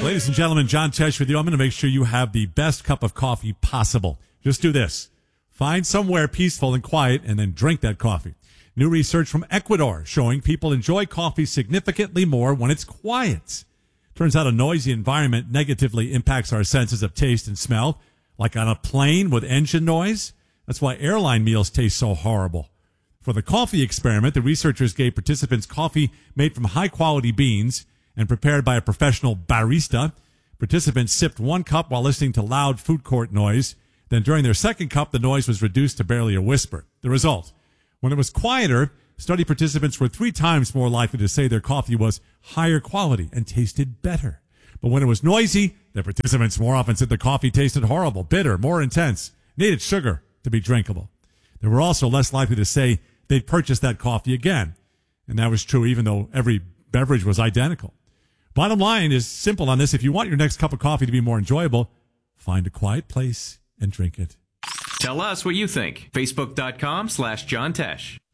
Ladies and gentlemen, John Tesh with you. I'm going to make sure you have the best cup of coffee possible. Just do this. Find somewhere peaceful and quiet and then drink that coffee. New research from Ecuador showing people enjoy coffee significantly more when it's quiet. Turns out a noisy environment negatively impacts our senses of taste and smell, like on a plane with engine noise. That's why airline meals taste so horrible. For the coffee experiment, the researchers gave participants coffee made from high-quality beans and prepared by a professional barista. Participants sipped 1 cup while listening to loud food court noise. Then during their second cup, the noise was reduced to barely a whisper. The result: when it was quieter, study participants were 3 times more likely to say their coffee was higher quality and tasted better. But when it was noisy, the participants more often said the coffee tasted horrible, bitter, more intense, needed sugar to be drinkable. They were also less likely to say they'd purchase that coffee again. And that was true even though every beverage was identical. Bottom line is simple on this. If you want your next cup of coffee to be more enjoyable, find a quiet place and drink it. Tell us what you think. Facebook.com/John Tesh.